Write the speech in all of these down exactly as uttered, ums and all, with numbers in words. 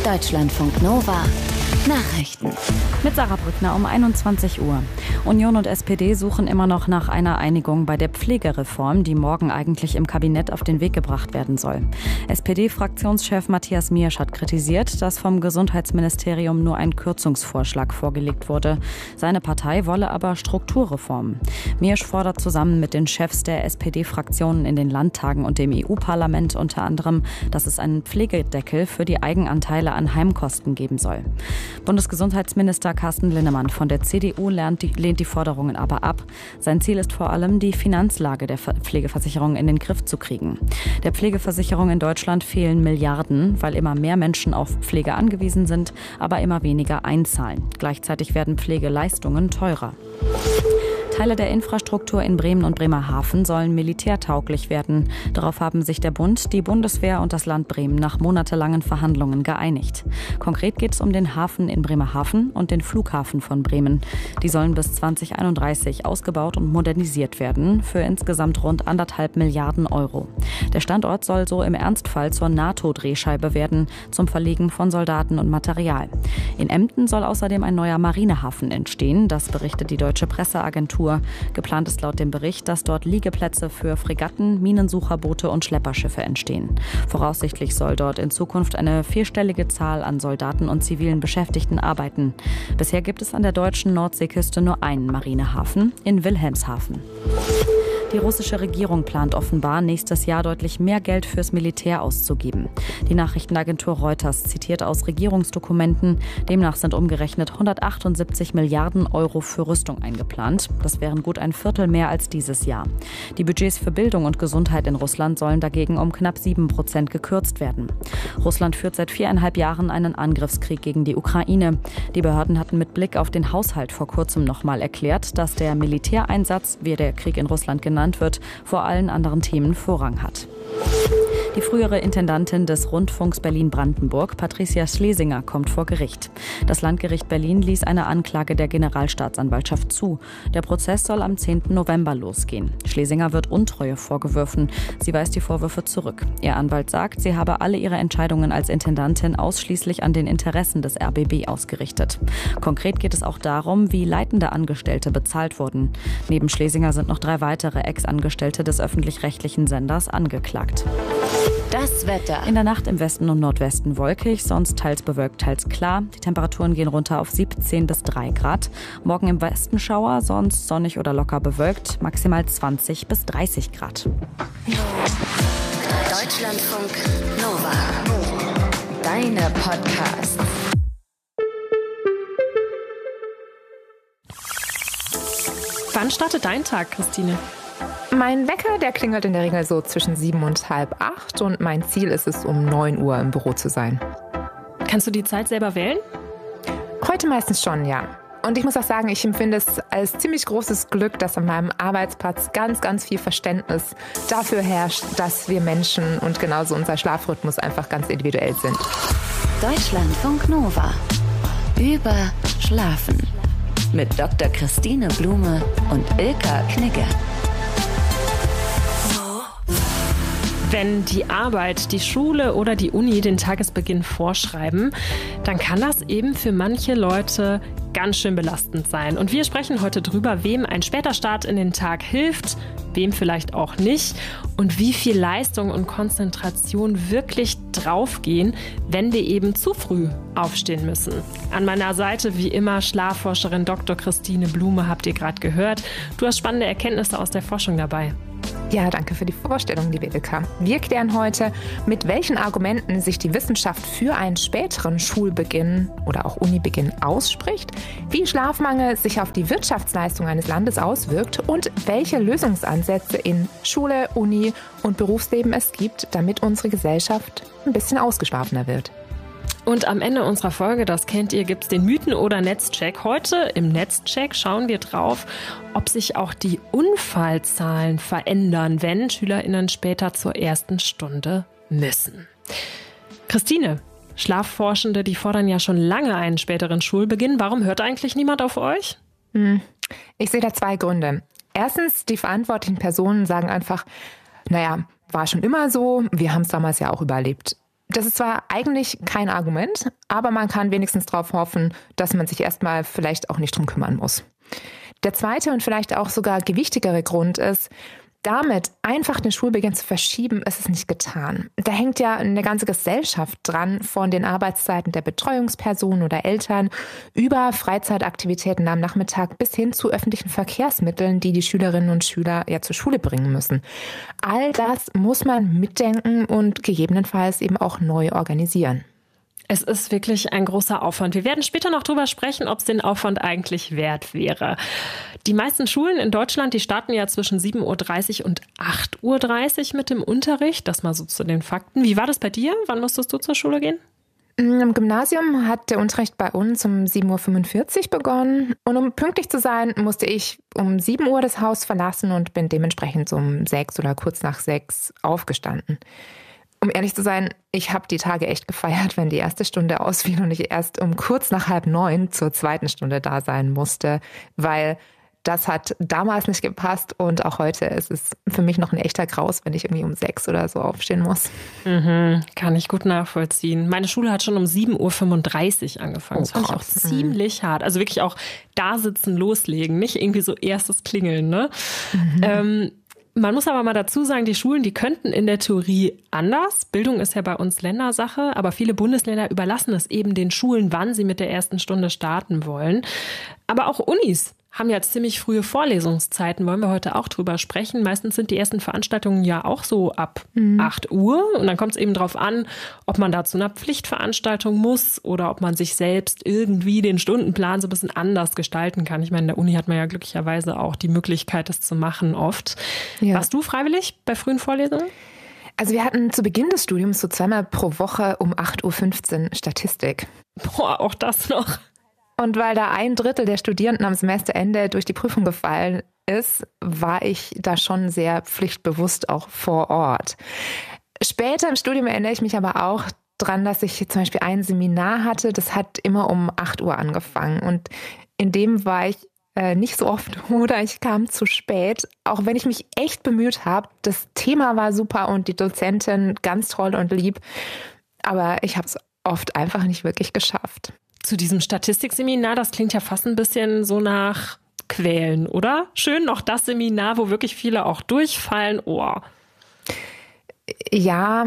Deutschlandfunk Nova Nachrichten. Mit Sarah Brückner um einundzwanzig Uhr. Union und S P D suchen immer noch nach einer Einigung bei der Pflegereform, die morgen eigentlich im Kabinett auf den Weg gebracht werden soll. S P D-Fraktionschef Matthias Miersch hat kritisiert, dass vom Gesundheitsministerium nur ein Kürzungsvorschlag vorgelegt wurde. Seine Partei wolle aber Strukturreformen. Miersch fordert zusammen mit den Chefs der S P D-Fraktionen in den Landtagen und dem E U-Parlament unter anderem, dass es einen Pflegedeckel für die Eigenanteile an Heimkosten geben soll. Bundesgesundheitsminister Carsten Linnemann von der C D U lehnt die, lehnt die Forderungen aber ab. Sein Ziel ist vor allem, die Finanzlage der Pflegeversicherung in den Griff zu kriegen. Der Pflegeversicherung in Deutschland fehlen Milliarden, weil immer mehr Menschen auf Pflege angewiesen sind, aber immer weniger einzahlen. Gleichzeitig werden Pflegeleistungen teurer. Teile der Infrastruktur in Bremen und Bremerhaven sollen militärtauglich werden. Darauf haben sich der Bund, die Bundeswehr und das Land Bremen nach monatelangen Verhandlungen geeinigt. Konkret geht es um den Hafen in Bremerhaven und den Flughafen von Bremen. Die sollen bis zwanzig einunddreißig ausgebaut und modernisiert werden, für insgesamt rund anderthalb Milliarden Euro. Der Standort soll so im Ernstfall zur NATO-Drehscheibe werden, zum Verlegen von Soldaten und Material. In Emden soll außerdem ein neuer Marinehafen entstehen, das berichtet die Deutsche Presseagentur. Geplant ist laut dem Bericht, dass dort Liegeplätze für Fregatten, Minensucherboote und Schlepperschiffe entstehen. Voraussichtlich soll dort in Zukunft eine vierstellige Zahl an Soldaten und zivilen Beschäftigten arbeiten. Bisher gibt es an der deutschen Nordseeküste nur einen Marinehafen, in Wilhelmshaven. Die russische Regierung plant offenbar, nächstes Jahr deutlich mehr Geld fürs Militär auszugeben. Die Nachrichtenagentur Reuters zitiert aus Regierungsdokumenten. Demnach sind umgerechnet hundertachtundsiebzig Milliarden Euro für Rüstung eingeplant. Das wären gut ein Viertel mehr als dieses Jahr. Die Budgets für Bildung und Gesundheit in Russland sollen dagegen um knapp sieben Prozent gekürzt werden. Russland führt seit viereinhalb Jahren einen Angriffskrieg gegen die Ukraine. Die Behörden hatten mit Blick auf den Haushalt vor kurzem nochmal erklärt, dass der Militäreinsatz, wie der Krieg in Russland genannt wird, vor allen anderen Themen Vorrang hat. Die frühere Intendantin des Rundfunks Berlin-Brandenburg, Patricia Schlesinger, kommt vor Gericht. Das Landgericht Berlin ließ eine Anklage der Generalstaatsanwaltschaft zu. Der Prozess soll am zehnten November losgehen. Schlesinger wird Untreue vorgeworfen. Sie weist die Vorwürfe zurück. Ihr Anwalt sagt, sie habe alle ihre Entscheidungen als Intendantin ausschließlich an den Interessen des R B B ausgerichtet. Konkret geht es auch darum, wie leitende Angestellte bezahlt wurden. Neben Schlesinger sind noch drei weitere Ex-Angestellte des öffentlich-rechtlichen Senders angeklagt. Das Wetter. In der Nacht im Westen und Nordwesten wolkig, sonst teils bewölkt, teils klar. Die Temperaturen gehen runter auf siebzehn bis drei Grad. Morgen im Westen Schauer, sonst sonnig oder locker bewölkt. Maximal zwanzig bis dreißig Grad. Deutschlandfunk Nova. Deine Podcasts. Wann startet dein Tag, Christine? Mein Wecker, der klingelt in der Regel so zwischen sieben und halb acht und mein Ziel ist es, um neun Uhr im Büro zu sein. Kannst du die Zeit selber wählen? Heute meistens schon, ja. Und ich muss auch sagen, ich empfinde es als ziemlich großes Glück, dass an meinem Arbeitsplatz ganz, ganz viel Verständnis dafür herrscht, dass wir Menschen und genauso unser Schlafrhythmus einfach ganz individuell sind. Deutschlandfunk Nova. Über Schlafen. Mit Doktor Christine Blume und Ilka Knigge. Wenn die Arbeit, die Schule oder die Uni den Tagesbeginn vorschreiben, dann kann das eben für manche Leute ganz schön belastend sein. Und wir sprechen heute drüber, wem ein später Start in den Tag hilft, wem vielleicht auch nicht und wie viel Leistung und Konzentration wirklich draufgehen, wenn wir eben zu früh aufstehen müssen. An meiner Seite wie immer Schlafforscherin Doktor Christine Blume, habt ihr gerade gehört. Du hast spannende Erkenntnisse aus der Forschung dabei. Ja, danke für die Vorstellung, liebe Ilka. Wir klären heute, mit welchen Argumenten sich die Wissenschaft für einen späteren Schulbeginn oder auch Unibeginn ausspricht, wie Schlafmangel sich auf die Wirtschaftsleistung eines Landes auswirkt und welche Lösungsansätze in Schule, Uni und Berufsleben es gibt, damit unsere Gesellschaft ein bisschen ausgeschlafener wird. Und am Ende unserer Folge, das kennt ihr, gibt's den Mythen- oder Netzcheck. Heute im Netzcheck schauen wir drauf, ob sich auch die Unfallzahlen verändern, wenn SchülerInnen später zur ersten Stunde müssen. Christine, Schlafforschende, die fordern ja schon lange einen späteren Schulbeginn. Warum hört eigentlich niemand auf euch? Hm. Ich sehe da zwei Gründe. Erstens, die verantwortlichen Personen sagen einfach, naja, war schon immer so, wir haben es damals ja auch überlebt. Das ist zwar eigentlich kein Argument, aber man kann wenigstens darauf hoffen, dass man sich erstmal vielleicht auch nicht drum kümmern muss. Der zweite und vielleicht auch sogar gewichtigere Grund ist, damit einfach den Schulbeginn zu verschieben, ist es nicht getan. Da hängt ja eine ganze Gesellschaft dran, von den Arbeitszeiten der Betreuungspersonen oder Eltern über Freizeitaktivitäten am Nachmittag bis hin zu öffentlichen Verkehrsmitteln, die die Schülerinnen und Schüler ja zur Schule bringen müssen. All das muss man mitdenken und gegebenenfalls eben auch neu organisieren. Es ist wirklich ein großer Aufwand. Wir werden später noch drüber sprechen, ob es den Aufwand eigentlich wert wäre. Die meisten Schulen in Deutschland, die starten ja zwischen sieben Uhr dreißig und acht Uhr dreißig mit dem Unterricht. Das mal so zu den Fakten. Wie war das bei dir? Wann musstest du zur Schule gehen? Im Gymnasium hat der Unterricht bei uns um sieben Uhr fünfundvierzig begonnen. Und um pünktlich zu sein, musste ich um sieben Uhr das Haus verlassen und bin dementsprechend um sechs oder kurz nach sechs aufgestanden. Um ehrlich zu sein, ich habe die Tage echt gefeiert, wenn die erste Stunde ausfiel und ich erst um kurz nach halb neun zur zweiten Stunde da sein musste, weil das hat damals nicht gepasst und auch heute ist es für mich noch ein echter Graus, wenn ich irgendwie um sechs oder so aufstehen muss. Mhm, kann ich gut nachvollziehen. Meine Schule hat schon um sieben Uhr fünfunddreißig angefangen. Das Oh, fand ich auch krass. ziemlich hart. Also wirklich auch da sitzen, loslegen, nicht irgendwie so erstes Klingeln, ne? Mhm. Ähm, Man muss aber mal dazu sagen, die Schulen, die könnten in der Theorie anders. Bildung ist ja bei uns Ländersache, aber viele Bundesländer überlassen es eben den Schulen, wann sie mit der ersten Stunde starten wollen. Aber auch Unis haben ja ziemlich frühe Vorlesungszeiten, wollen wir heute auch drüber sprechen. Meistens sind die ersten Veranstaltungen ja auch so ab mhm. acht Uhr. Und dann kommt es eben drauf an, ob man da zu einer Pflichtveranstaltung muss oder ob man sich selbst irgendwie den Stundenplan so ein bisschen anders gestalten kann. Ich meine, in der Uni hat man ja glücklicherweise auch die Möglichkeit, das zu machen oft. Ja. Warst du freiwillig bei frühen Vorlesungen? Also wir hatten zu Beginn des Studiums so zweimal pro Woche um acht Uhr fünfzehn Statistik. Boah, auch das noch. Und weil da ein Drittel der Studierenden am Semesterende durch die Prüfung gefallen ist, war ich da schon sehr pflichtbewusst auch vor Ort. Später im Studium erinnere ich mich aber auch dran, dass ich zum Beispiel ein Seminar hatte, das hat immer um acht Uhr angefangen. Und in dem war ich äh, nicht so oft oder ich kam zu spät, auch wenn ich mich echt bemüht habe. Das Thema war super und die Dozentin ganz toll und lieb, aber ich habe es oft einfach nicht wirklich geschafft. Zu diesem Statistikseminar, das klingt ja fast ein bisschen so nach Quälen, oder? Schön noch das Seminar, wo wirklich viele auch durchfallen. Oh. Ja,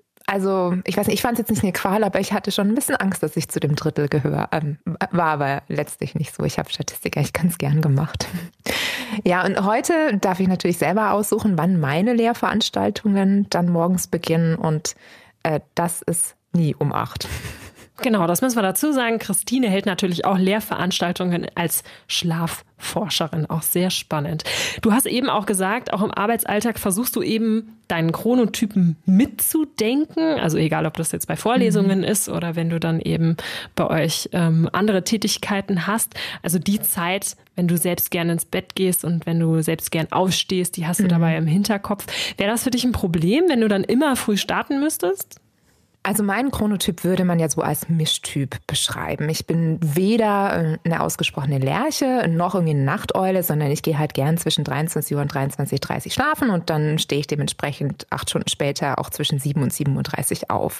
also ich weiß nicht, ich fand es jetzt nicht eine Qual, aber ich hatte schon ein bisschen Angst, dass ich zu dem Drittel gehöre. Ähm, war aber letztlich nicht so. Ich habe Statistik eigentlich ganz gern gemacht. Ja, und heute darf ich natürlich selber aussuchen, wann meine Lehrveranstaltungen dann morgens beginnen und äh, das ist nie um acht. Genau, das müssen wir dazu sagen. Christine hält natürlich auch Lehrveranstaltungen als Schlafforscherin. Auch sehr spannend. Du hast eben auch gesagt, auch im Arbeitsalltag versuchst du eben deinen Chronotypen mitzudenken. Also egal, ob das jetzt bei Vorlesungen mhm. ist oder wenn du dann eben bei euch ähm, andere Tätigkeiten hast. Also die Zeit, wenn du selbst gerne ins Bett gehst und wenn du selbst gern aufstehst, die hast du mhm. dabei im Hinterkopf. Wäre das für dich ein Problem, wenn du dann immer früh starten müsstest? Also meinen Chronotyp würde man ja so als Mischtyp beschreiben. Ich bin weder eine ausgesprochene Lerche noch irgendwie eine Nachteule, sondern ich gehe halt gern zwischen dreiundzwanzig Uhr und dreiundzwanzig Uhr dreißig schlafen und dann stehe ich dementsprechend acht Stunden später auch zwischen sieben und sieben Uhr dreißig auf.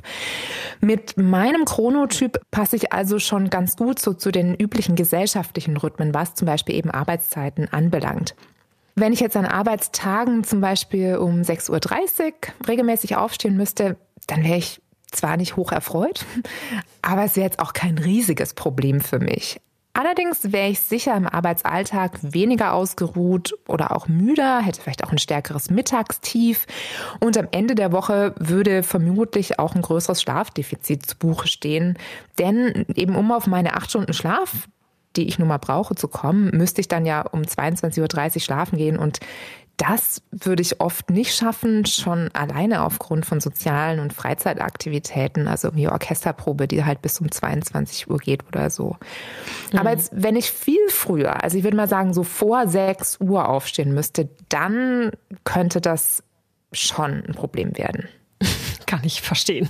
Mit meinem Chronotyp passe ich also schon ganz gut so zu den üblichen gesellschaftlichen Rhythmen, was zum Beispiel eben Arbeitszeiten anbelangt. Wenn ich jetzt an Arbeitstagen zum Beispiel um sechs Uhr dreißig regelmäßig aufstehen müsste, dann wäre ich zwar nicht hoch erfreut, aber es wäre jetzt auch kein riesiges Problem für mich. Allerdings wäre ich sicher im Arbeitsalltag weniger ausgeruht oder auch müder, hätte vielleicht auch ein stärkeres Mittagstief und am Ende der Woche würde vermutlich auch ein größeres Schlafdefizit zu Buche stehen. Denn eben um auf meine acht Stunden Schlaf, die ich nun mal brauche, zu kommen, müsste ich dann ja um zweiundzwanzig Uhr dreißig schlafen gehen und das würde ich oft nicht schaffen, schon alleine aufgrund von sozialen und Freizeitaktivitäten, also wie Orchesterprobe, die halt bis um zweiundzwanzig Uhr geht oder so. Mhm. Aber jetzt, wenn ich viel früher, also ich würde mal sagen, so vor sechs Uhr aufstehen müsste, dann könnte das schon ein Problem werden. Kann ich verstehen.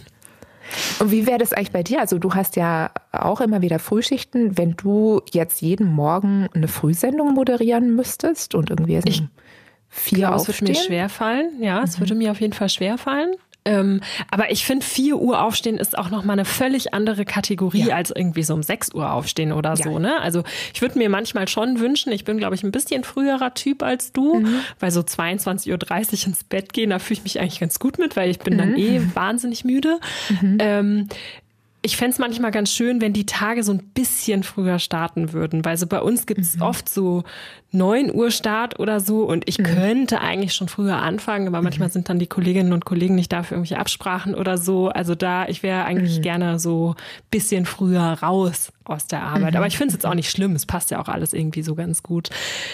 Und wie wäre das eigentlich bei dir? Also du hast ja auch immer wieder Frühschichten. Wenn du jetzt jeden Morgen eine Frühsendung moderieren müsstest und irgendwie... Ich Vier glaube, es würde mir schwerfallen. Ja, es mhm. würde mir auf jeden Fall schwerfallen. Ähm, aber ich finde, vier Uhr aufstehen ist auch nochmal eine völlig andere Kategorie ja. als irgendwie so um sechs Uhr aufstehen oder ja. so. Ne? Also ich würde mir manchmal schon wünschen, ich bin, glaube ich, ein bisschen früherer Typ als du, mhm. weil so zweiundzwanzig Uhr dreißig ins Bett gehen, da fühle ich mich eigentlich ganz gut mit, weil ich bin mhm. dann eh wahnsinnig müde. Mhm. Ähm, Ich fände es manchmal ganz schön, wenn die Tage so ein bisschen früher starten würden, weil so bei uns gibt es mhm. oft so neun Uhr Start oder so und ich mhm. könnte eigentlich schon früher anfangen, aber manchmal mhm. sind dann die Kolleginnen und Kollegen nicht da für irgendwelche Absprachen oder so. Also da, ich wäre eigentlich mhm. gerne so ein bisschen früher raus aus der Arbeit. Mhm. Aber ich finde es jetzt auch nicht schlimm, es passt ja auch alles irgendwie so ganz gut.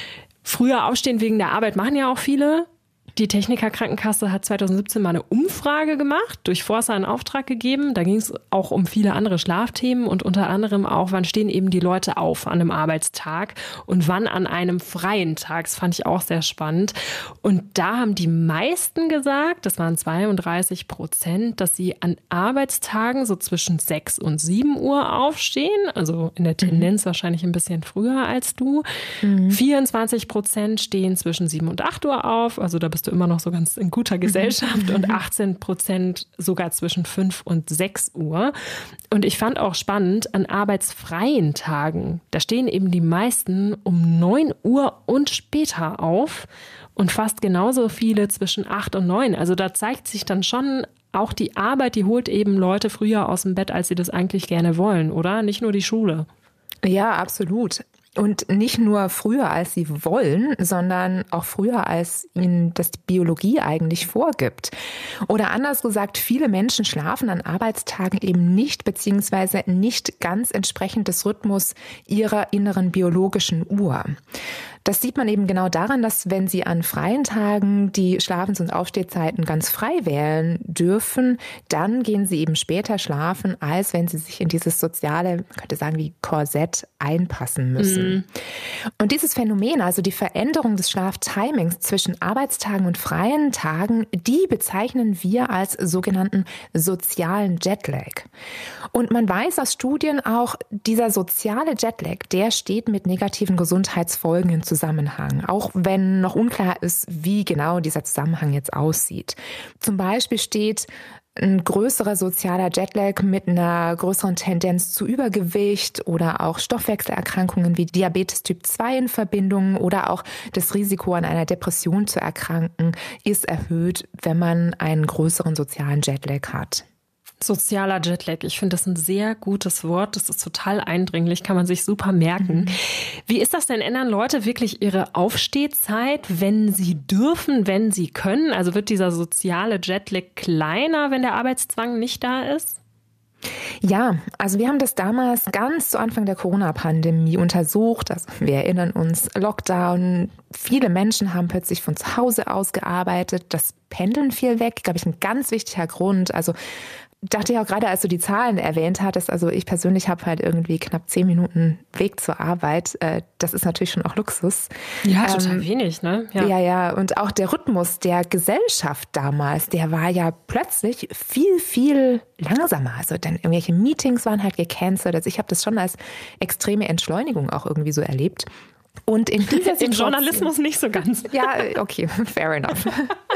Früher aufstehen wegen der Arbeit machen ja auch viele. Die Techniker Krankenkasse hat zwanzig siebzehn mal eine Umfrage gemacht, durch Forsa einen Auftrag gegeben. Da ging es auch um viele andere Schlafthemen und unter anderem auch, wann stehen eben die Leute auf an einem Arbeitstag und wann an einem freien Tag. Das fand ich auch sehr spannend. Und da haben die meisten gesagt, das waren zweiunddreißig Prozent, dass sie an Arbeitstagen so zwischen sechs und sieben Uhr aufstehen. Also in der Tendenz mhm. wahrscheinlich ein bisschen früher als du. Mhm. vierundzwanzig Prozent stehen zwischen sieben und acht Uhr auf. Also da bist du immer noch so ganz in guter Gesellschaft und achtzehn Prozent sogar zwischen fünf und sechs Uhr. Und ich fand auch spannend, an arbeitsfreien Tagen, da stehen eben die meisten um neun Uhr und später auf und fast genauso viele zwischen acht und neun. Also da zeigt sich dann schon auch die Arbeit, die holt eben Leute früher aus dem Bett, als sie das eigentlich gerne wollen, oder? Nicht nur die Schule. Ja, absolut. Und nicht nur früher, als sie wollen, sondern auch früher, als ihnen das die Biologie eigentlich vorgibt. Oder anders gesagt, viele Menschen schlafen an Arbeitstagen eben nicht, beziehungsweise nicht ganz entsprechend des Rhythmus ihrer inneren biologischen Uhr. Das sieht man eben genau daran, dass wenn sie an freien Tagen die Schlafens- und Aufstehzeiten ganz frei wählen dürfen, dann gehen sie eben später schlafen, als wenn sie sich in dieses soziale, man könnte sagen, wie Korsett einpassen müssen. Mhm. Und dieses Phänomen, also die Veränderung des Schlaftimings zwischen Arbeitstagen und freien Tagen, die bezeichnen wir als sogenannten sozialen Jetlag. Und man weiß aus Studien auch, dieser soziale Jetlag, der steht mit negativen Gesundheitsfolgen in Zusammenhang, auch wenn noch unklar ist, wie genau dieser Zusammenhang jetzt aussieht. Zum Beispiel steht ein größerer sozialer Jetlag mit einer größeren Tendenz zu Übergewicht oder auch Stoffwechselerkrankungen wie Diabetes Typ zwei in Verbindung oder auch das Risiko, an einer Depression zu erkranken, ist erhöht, wenn man einen größeren sozialen Jetlag hat. Sozialer Jetlag, ich finde das ein sehr gutes Wort. Das ist total eindringlich, kann man sich super merken. Mhm. Wie ist das denn? Ändern Leute wirklich ihre Aufstehzeit, wenn sie dürfen, wenn sie können? Also wird dieser soziale Jetlag kleiner, wenn der Arbeitszwang nicht da ist? Ja, also wir haben das damals ganz zu Anfang der Corona-Pandemie untersucht. Also wir erinnern uns, Lockdown, viele Menschen haben plötzlich von zu Hause aus gearbeitet. Das Pendeln fiel weg, glaube ich, ein ganz wichtiger Grund. Also dachte ich auch gerade, als du die Zahlen erwähnt hattest, also ich persönlich habe halt irgendwie knapp zehn Minuten Weg zur Arbeit. Das ist natürlich schon auch Luxus. Ja, total ähm, wenig, ne? Ja. ja, ja. Und auch der Rhythmus der Gesellschaft damals, der war ja plötzlich viel, viel langsamer. Also dann irgendwelche Meetings waren halt gecancelt. Also ich habe das schon als extreme Entschleunigung auch irgendwie so erlebt. Und in dieser Situation, im Journalismus nicht so ganz. Ja, okay, fair enough.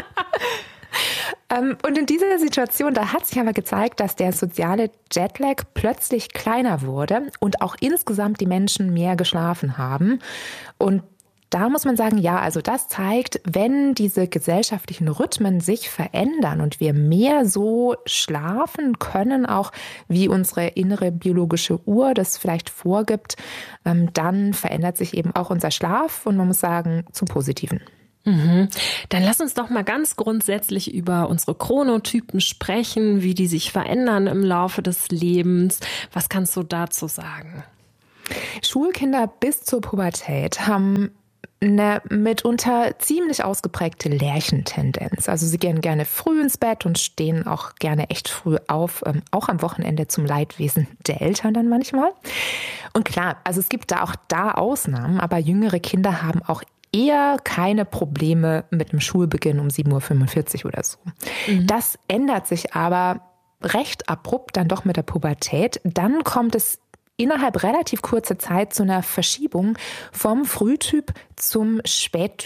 Und in dieser Situation, da hat sich aber gezeigt, dass der soziale Jetlag plötzlich kleiner wurde und auch insgesamt die Menschen mehr geschlafen haben. Und da muss man sagen, ja, also das zeigt, wenn diese gesellschaftlichen Rhythmen sich verändern und wir mehr so schlafen können, auch wie unsere innere biologische Uhr das vielleicht vorgibt, dann verändert sich eben auch unser Schlaf und man muss sagen, zum Positiven. Mhm. Dann lass uns doch mal ganz grundsätzlich über unsere Chronotypen sprechen, wie die sich verändern im Laufe des Lebens. Was kannst du dazu sagen? Schulkinder bis zur Pubertät haben eine mitunter ziemlich ausgeprägte Lerchentendenz. Also sie gehen gerne früh ins Bett und stehen auch gerne echt früh auf, ähm, auch am Wochenende zum Leidwesen der Eltern dann manchmal. Und klar, also es gibt da auch da Ausnahmen, aber jüngere Kinder haben auch eher keine Probleme mit dem Schulbeginn um sieben Uhr fünfundvierzig oder so. Mhm. Das ändert sich aber recht abrupt dann doch mit der Pubertät. Dann kommt es innerhalb relativ kurzer Zeit zu einer Verschiebung vom Frühtyp zum Spättyp.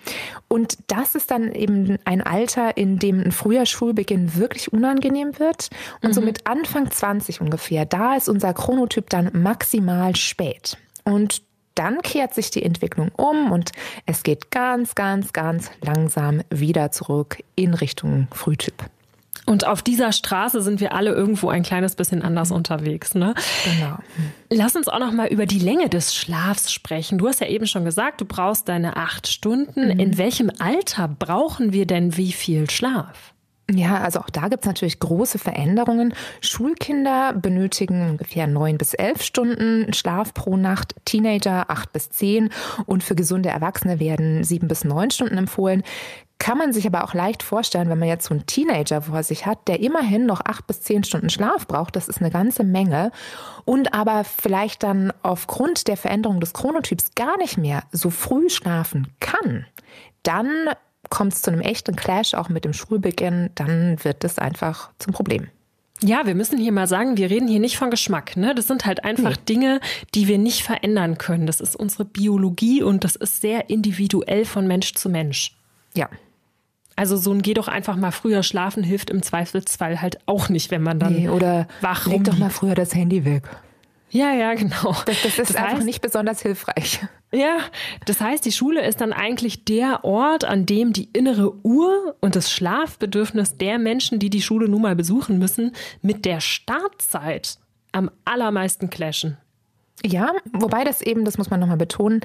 Und das ist dann eben ein Alter, in dem ein früher Schulbeginn wirklich unangenehm wird. Und mhm. so mit Anfang zwanzig ungefähr, da ist unser Chronotyp dann maximal spät. Und dann kehrt sich die Entwicklung um und es geht ganz, ganz, ganz langsam wieder zurück in Richtung Frühtyp. Und auf dieser Straße sind wir alle irgendwo ein kleines bisschen anders mhm. unterwegs, ne? Genau. Lass uns auch noch mal über die Länge des Schlafs sprechen. Du hast ja eben schon gesagt, du brauchst deine acht Stunden. Mhm. In welchem Alter brauchen wir denn wie viel Schlaf? Ja, also auch da gibt's natürlich große Veränderungen. Schulkinder benötigen ungefähr neun bis elf Stunden Schlaf pro Nacht, Teenager acht bis zehn und für gesunde Erwachsene werden sieben bis neun Stunden empfohlen. Kann man sich aber auch leicht vorstellen, wenn man jetzt so einen Teenager vor sich hat, der immerhin noch acht bis zehn Stunden Schlaf braucht, das ist eine ganze Menge, und aber vielleicht dann aufgrund der Veränderung des Chronotyps gar nicht mehr so früh schlafen kann, dann kommt es zu einem echten Clash auch mit dem Schulbeginn, dann wird es einfach zum Problem. Ja, wir müssen hier mal sagen, wir reden hier nicht von Geschmack, ne? Das sind halt einfach nee. Dinge, die wir nicht verändern können. Das ist unsere Biologie und das ist sehr individuell von Mensch zu Mensch. Ja. Also so ein geh doch einfach mal früher schlafen hilft im Zweifelsfall halt auch nicht, wenn man dann nee, oder wach leg doch mal früher das Handy weg. Ja, ja, genau. Das, das ist das einfach heißt, nicht besonders hilfreich. Ja, das heißt, die Schule ist dann eigentlich der Ort, an dem die innere Uhr und das Schlafbedürfnis der Menschen, die die Schule nun mal besuchen müssen, mit der Startzeit am allermeisten clashen. Ja, wobei das eben, das muss man nochmal betonen,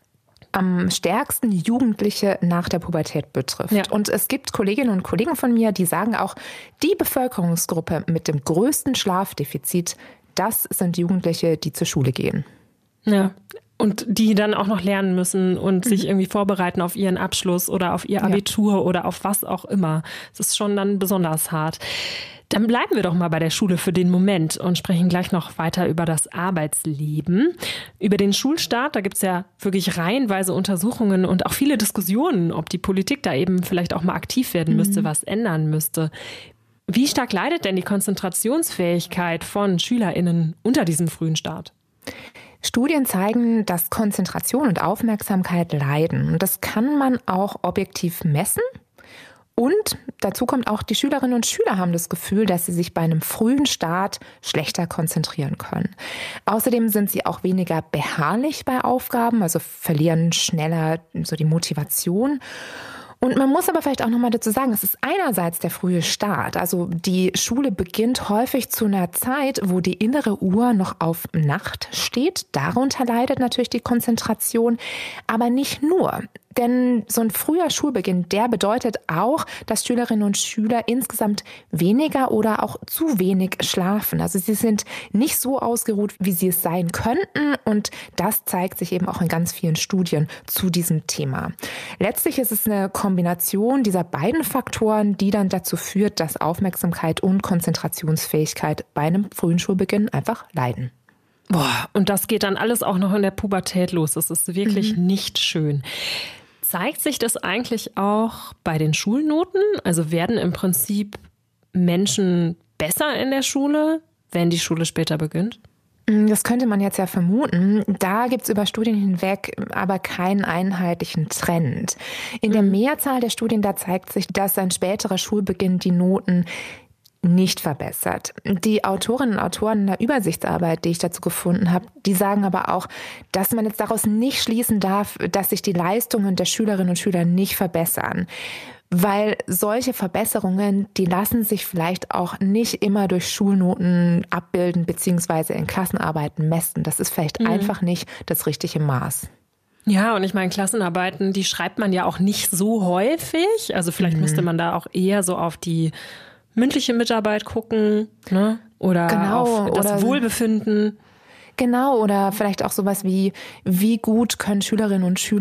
am stärksten Jugendliche nach der Pubertät betrifft. Ja. Und es gibt Kolleginnen und Kollegen von mir, die sagen auch, die Bevölkerungsgruppe mit dem größten Schlafdefizit, das sind Jugendliche, die zur Schule gehen. Ja, und die dann auch noch lernen müssen und mhm. sich irgendwie vorbereiten auf ihren Abschluss oder auf ihr Abitur ja. oder auf was auch immer. Das ist schon dann besonders hart. Dann bleiben wir doch mal bei der Schule für den Moment und sprechen gleich noch weiter über das Arbeitsleben. Über den Schulstart, da gibt es ja wirklich reihenweise Untersuchungen und auch viele Diskussionen, ob die Politik da eben vielleicht auch mal aktiv werden müsste, mhm. was ändern müsste. Wie stark leidet denn die Konzentrationsfähigkeit von SchülerInnen unter diesem frühen Start? Studien zeigen, dass Konzentration und Aufmerksamkeit leiden. Und das kann man auch objektiv messen. Und dazu kommt auch, die Schülerinnen und Schüler haben das Gefühl, dass sie sich bei einem frühen Start schlechter konzentrieren können. Außerdem sind sie auch weniger beharrlich bei Aufgaben, also verlieren schneller so die Motivation. Und man muss aber vielleicht auch nochmal dazu sagen, es ist einerseits der frühe Start. Also die Schule beginnt häufig zu einer Zeit, wo die innere Uhr noch auf Nacht steht. Darunter leidet natürlich die Konzentration, aber nicht nur. Denn so ein früher Schulbeginn, der bedeutet auch, dass Schülerinnen und Schüler insgesamt weniger oder auch zu wenig schlafen. Also sie sind nicht so ausgeruht, wie sie es sein könnten. Und das zeigt sich eben auch in ganz vielen Studien zu diesem Thema. Letztlich ist es eine Kombination dieser beiden Faktoren, die dann dazu führt, dass Aufmerksamkeit und Konzentrationsfähigkeit bei einem frühen Schulbeginn einfach leiden. Boah, und das geht dann alles auch noch in der Pubertät los. Das ist wirklich mhm. nicht schön. Zeigt sich das eigentlich auch bei den Schulnoten? Also werden im Prinzip Menschen besser in der Schule, wenn die Schule später beginnt? Das könnte man jetzt ja vermuten. Da gibt es über Studien hinweg aber keinen einheitlichen Trend. In der Mehrzahl der Studien, da zeigt sich, dass ein späterer Schulbeginn die Noten nicht verbessert. Die Autorinnen und Autoren in der Übersichtsarbeit, die ich dazu gefunden habe, die sagen aber auch, dass man jetzt daraus nicht schließen darf, dass sich die Leistungen der Schülerinnen und Schüler nicht verbessern. Weil solche Verbesserungen, die lassen sich vielleicht auch nicht immer durch Schulnoten abbilden beziehungsweise in Klassenarbeiten messen. Das ist vielleicht mhm. einfach nicht das richtige Maß. Ja, und ich meine, Klassenarbeiten, die schreibt man ja auch nicht so häufig. Also vielleicht mhm. müsste man da auch eher so auf die mündliche Mitarbeit gucken, ne? Oder genau, auf das oder Wohlbefinden. Genau, oder vielleicht auch sowas wie, wie gut können Schülerinnen und Schüler